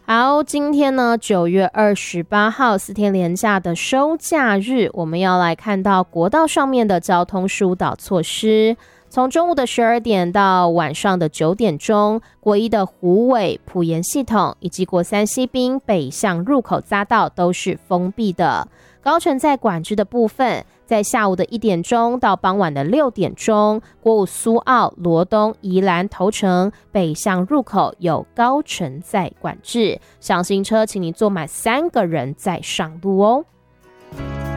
好，今天呢9月28号4天连假的收假日，我们要来看到国道上面的交通疏导措施。从中午的12点到晚上的9点钟，国一的虎尾、埔盐系统以及国三西滨北向入口匝道都是封闭的。高乘载管制的部分，在下午的1点钟到傍晚的6点钟，国五苏澳、罗东、宜兰头城北向入口有高乘载管制，上行车请你坐满3个人再上路哦。